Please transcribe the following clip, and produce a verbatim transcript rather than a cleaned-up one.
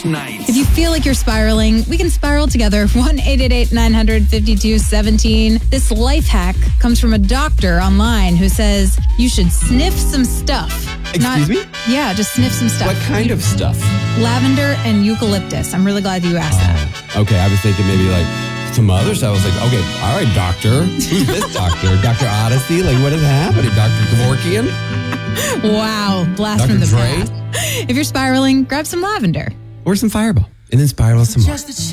night. If you feel like you're spiraling, we can spiral together. one eight eight eight nine hundred fifty-two seventeen. This life hack comes from a doctor online who says you should sniff some stuff. Excuse me? Yeah, just sniff some stuff. What kind of stuff? Lavender and eucalyptus. I'm really glad you asked that. Okay, I was thinking maybe like some other stuff. I was like, okay, all right, doctor. Who's this doctor? Doctor Odyssey? Like, what is happening? Doctor Kevorkian? Wow, blast Doctor from the Dre? past. If you're spiraling, grab some lavender. Or some Fireball. And then spiral some more.